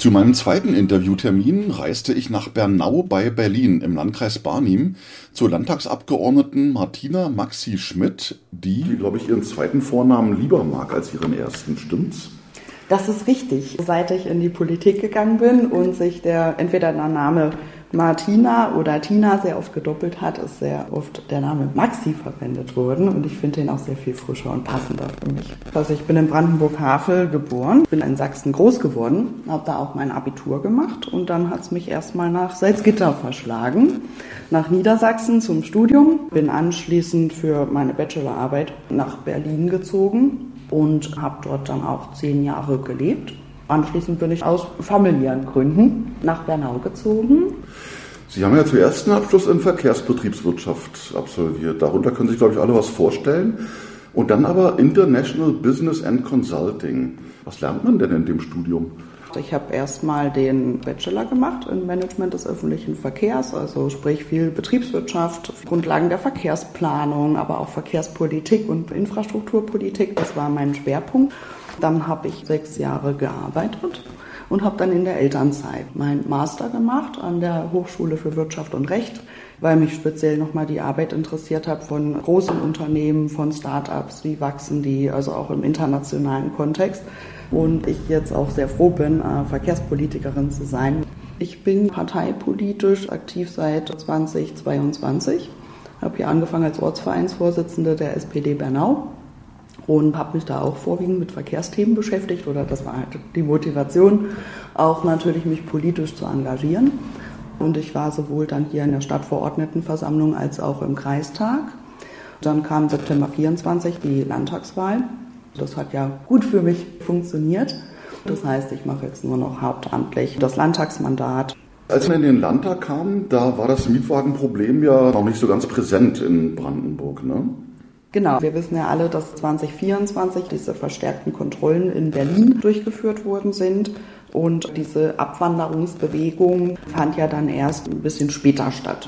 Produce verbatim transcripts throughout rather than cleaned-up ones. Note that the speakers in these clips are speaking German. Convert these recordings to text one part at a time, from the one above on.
Zu meinem zweiten Interviewtermin reiste ich nach Bernau bei Berlin im Landkreis Barnim zur Landtagsabgeordneten Martina Maxi Schmidt, die, die glaube ich, ihren zweiten Vornamen lieber mag als ihren ersten, stimmt's? Das ist richtig. Seit ich in die Politik gegangen bin und sich der entweder der Name Martina oder Tina sehr oft gedoppelt hat, ist sehr oft der Name Maxi verwendet worden und ich finde den auch sehr viel frischer und passender für mich. Also ich bin in Brandenburg-Havel geboren, bin in Sachsen groß geworden, habe da auch mein Abitur gemacht und dann hat es mich erstmal nach Salzgitter verschlagen, nach Niedersachsen zum Studium, bin anschließend für meine Bachelorarbeit nach Berlin gezogen und habe dort dann auch zehn Jahre gelebt. Anschließend bin ich aus familiären Gründen nach Bernau gezogen. Sie haben ja zuerst einen Abschluss in Verkehrsbetriebswirtschaft absolviert. Darunter können sich, glaube ich, alle was vorstellen. Und dann aber International Business and Consulting. Was lernt man denn in dem Studium? Ich habe erstmal den Bachelor gemacht in Management des öffentlichen Verkehrs, also sprich viel Betriebswirtschaft, Grundlagen der Verkehrsplanung, aber auch Verkehrspolitik und Infrastrukturpolitik. Das war mein Schwerpunkt. Dann habe ich sechs Jahre gearbeitet und habe dann in der Elternzeit meinen Master gemacht an der Hochschule für Wirtschaft und Recht, weil mich speziell nochmal die Arbeit interessiert hat von großen Unternehmen, von Start-ups, wie wachsen die, also auch im internationalen Kontext. Und ich jetzt auch sehr froh bin, Verkehrspolitikerin zu sein. Ich bin parteipolitisch aktiv seit zweitausendzweiundzwanzig, habe hier angefangen als Ortsvereinsvorsitzende der S P D Bernau. Und habe mich da auch vorwiegend mit Verkehrsthemen beschäftigt oder das war halt die Motivation, auch natürlich mich politisch zu engagieren. Und ich war sowohl dann hier in der Stadtverordnetenversammlung als auch im Kreistag. Dann kam September vierundzwanzig die Landtagswahl. Das hat ja gut für mich funktioniert. Das heißt, ich mache jetzt nur noch hauptamtlich das Landtagsmandat. Als wir in den Landtag kamen, da war das Mietwagenproblem ja noch nicht so ganz präsent in Brandenburg, ne? Genau, wir wissen ja alle, dass zwanzig vierundzwanzig diese verstärkten Kontrollen in Berlin durchgeführt worden sind und diese Abwanderungsbewegung fand ja dann erst ein bisschen später statt.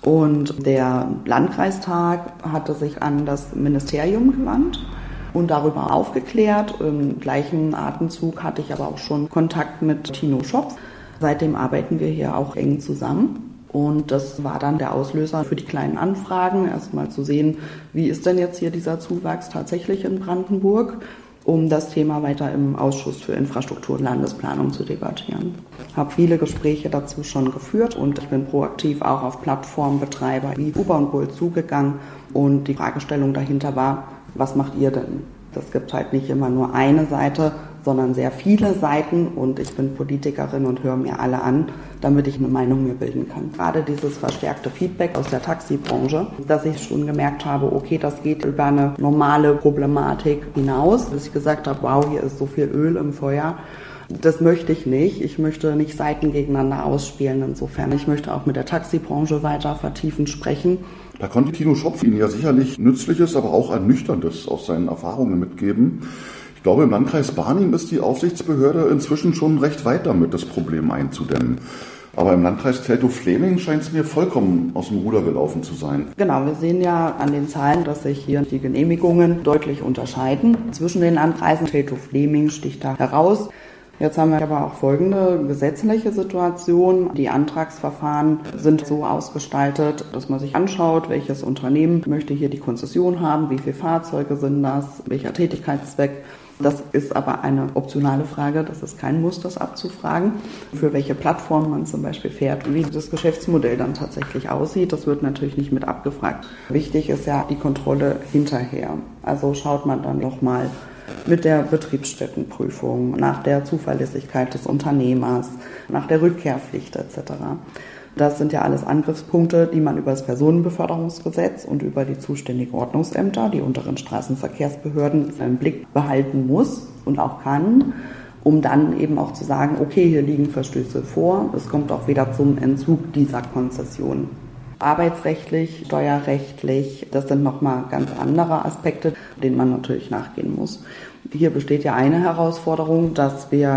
Und der Landkreistag hatte sich an das Ministerium gewandt und darüber aufgeklärt. Im gleichen Atemzug hatte ich aber auch schon Kontakt mit Tino Schopf. Seitdem arbeiten wir hier auch eng zusammen. Und das war dann der Auslöser für die kleinen Anfragen, erstmal zu sehen, wie ist denn jetzt hier dieser Zuwachs tatsächlich in Brandenburg, um das Thema weiter im Ausschuss für Infrastruktur und Landesplanung zu debattieren. Ich habe viele Gespräche dazu schon geführt und ich bin proaktiv auch auf Plattformbetreiber wie Uber und Bolt zugegangen und die Fragestellung dahinter war, was macht ihr denn? Das gibt halt nicht immer nur eine Seite, sondern sehr viele Seiten und ich bin Politikerin und höre mir alle an, damit ich eine Meinung mir bilden kann. Gerade dieses verstärkte Feedback aus der Taxibranche, dass ich schon gemerkt habe, okay, das geht über eine normale Problematik hinaus, dass ich gesagt habe, wow, hier ist so viel Öl im Feuer. Das möchte ich nicht. Ich möchte nicht Seiten gegeneinander ausspielen. Insofern, ich möchte auch mit der Taxibranche weiter vertiefend sprechen. Da konnte Tino Schopf Ihnen ja sicherlich Nützliches, aber auch Ernüchterndes aus seinen Erfahrungen mitgeben. Ich glaube, im Landkreis Barnim ist die Aufsichtsbehörde inzwischen schon recht weit damit, das Problem einzudämmen. Aber im Landkreis Teltow-Fläming scheint es mir vollkommen aus dem Ruder gelaufen zu sein. Genau, wir sehen ja an den Zahlen, dass sich hier die Genehmigungen deutlich unterscheiden. Zwischen den Landkreisen Teltow-Fläming sticht da heraus. Jetzt haben wir aber auch folgende gesetzliche Situation. Die Antragsverfahren sind so ausgestaltet, dass man sich anschaut, welches Unternehmen möchte hier die Konzession haben, wie viele Fahrzeuge sind das, welcher Tätigkeitszweck. Das ist aber eine optionale Frage, das ist kein Muss, das abzufragen. Für welche Plattform man zum Beispiel fährt, wie das Geschäftsmodell dann tatsächlich aussieht, das wird natürlich nicht mit abgefragt. Wichtig ist ja die Kontrolle hinterher. Also schaut man dann nochmal mit der Betriebsstättenprüfung, nach der Zuverlässigkeit des Unternehmers, nach der Rückkehrpflicht et cetera. Das sind ja alles Angriffspunkte, die man über das Personenbeförderungsgesetz und über die zuständigen Ordnungsämter, die unteren Straßenverkehrsbehörden, im Blick behalten muss und auch kann, um dann eben auch zu sagen, okay, hier liegen Verstöße vor, es kommt auch wieder zum Entzug dieser Konzession. Arbeitsrechtlich, steuerrechtlich, das sind nochmal ganz andere Aspekte, denen man natürlich nachgehen muss. Hier besteht ja eine Herausforderung, dass wir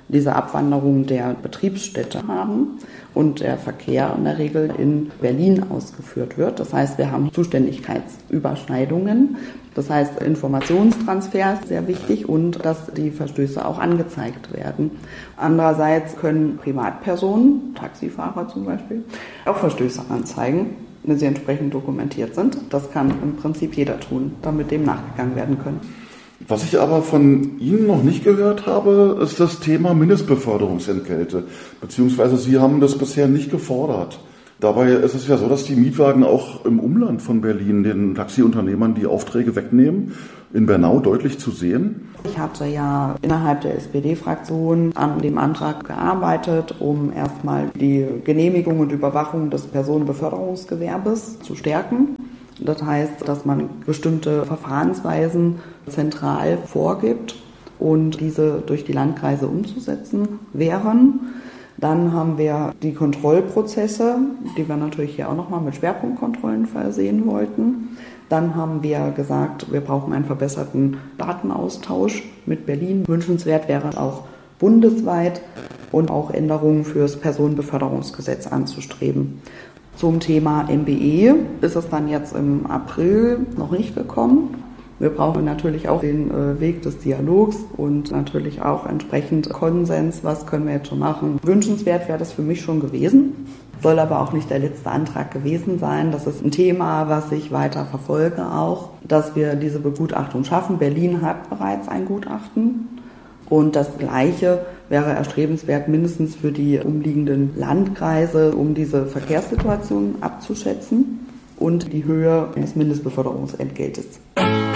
diese Abwanderung der Betriebsstätte haben und der Verkehr in der Regel in Berlin ausgeführt wird. Das heißt, wir haben Zuständigkeitsüberschneidungen. Das heißt, Informationstransfer ist sehr wichtig und dass die Verstöße auch angezeigt werden. Andererseits können Privatpersonen, Taxifahrer zum Beispiel, auch Verstöße anzeigen, wenn sie entsprechend dokumentiert sind. Das kann im Prinzip jeder tun, damit dem nachgegangen werden kann. Was ich aber von Ihnen noch nicht gehört habe, ist das Thema Mindestbeförderungsentgelte. Beziehungsweise Sie haben das bisher nicht gefordert. Dabei ist es ja so, dass die Mietwagen auch im Umland von Berlin den Taxiunternehmern die Aufträge wegnehmen. In Bernau deutlich zu sehen. Ich hatte ja innerhalb der S P D-Fraktion an dem Antrag gearbeitet, um erstmal die Genehmigung und Überwachung des Personenbeförderungsgewerbes zu stärken. Das heißt, dass man bestimmte Verfahrensweisen zentral vorgibt und diese durch die Landkreise umzusetzen wären. Dann haben wir die Kontrollprozesse, die wir natürlich hier auch nochmal mit Schwerpunktkontrollen versehen wollten. Dann haben wir gesagt, wir brauchen einen verbesserten Datenaustausch mit Berlin. Wünschenswert wäre auch bundesweit und auch Änderungen fürs Personenbeförderungsgesetz anzustreben. Zum Thema M B E ist es dann jetzt im April noch nicht gekommen. Wir brauchen natürlich auch den Weg des Dialogs und natürlich auch entsprechend Konsens. Was können wir jetzt schon machen? Wünschenswert wäre das für mich schon gewesen. Soll aber auch nicht der letzte Antrag gewesen sein. Das ist ein Thema, was ich weiter verfolge auch, dass wir diese Begutachtung schaffen. Berlin hat bereits ein Gutachten. Und das Gleiche wäre erstrebenswert, mindestens für die umliegenden Landkreise, um diese Verkehrssituation abzuschätzen und die Höhe des Mindestbeförderungsentgeltes.